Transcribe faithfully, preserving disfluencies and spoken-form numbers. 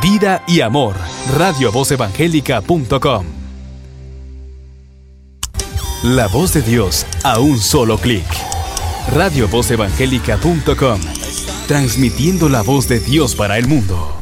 vida y amor. radio voz evangélica punto com. La voz de Dios a un solo clic. radio voz evangélica punto com. Transmitiendo la voz de Dios para el mundo.